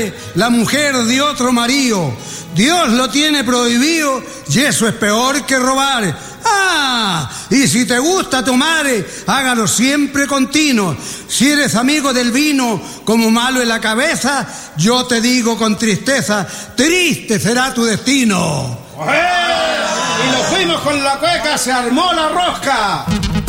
madre la mujer de otro marido. Dios lo tiene prohibido y eso es peor que robar. Ah, y si te gusta tomar, hágalo siempre continuo. Si eres amigo del vino como malo en la cabeza, yo te digo con tristeza, triste será tu destino. Y nos fuimos con la cueca, se armó la rosca.